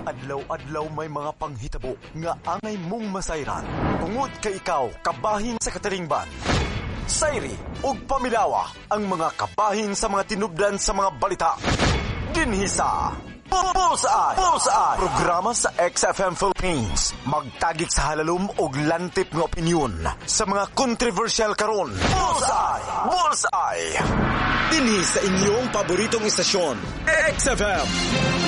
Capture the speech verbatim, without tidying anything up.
Adlaw-adlaw may mga panghitabo nga angay mong masayran. Tungod kay ikaw, kabahin sa katalingban. Sayri ug pamilawa ang mga kabahin sa mga tinubdan sa mga balita. Dinhi sa Bullseye! Bullseye! Programa sa X F M Philippines. Magtagik sa halalum ug lantip nga opinyon sa mga controversial karon. Bullseye! Bullseye! Dinhi sa inyong paboritong istasyon, X F M.